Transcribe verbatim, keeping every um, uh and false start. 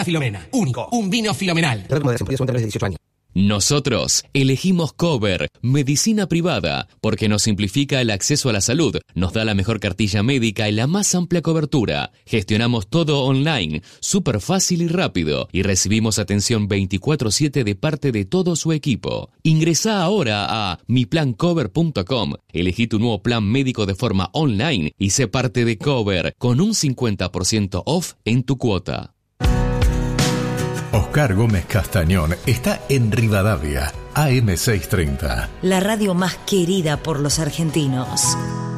Santa Filomena. Único. Un vino filomenal. dieciocho años. Nosotros elegimos Cover, medicina privada, porque nos simplifica el acceso a la salud, nos da la mejor cartilla médica y la más amplia cobertura. Gestionamos todo online, súper fácil y rápido, y recibimos atención veinticuatro siete de parte de todo su equipo. Ingresá ahora a mi plan cover punto com, elegí tu nuevo plan médico de forma online y sé parte de Cover con un cincuenta por ciento off en tu cuota. Oscar Gómez Castañón está en Rivadavia, A M seiscientos treinta. La radio más querida por los argentinos.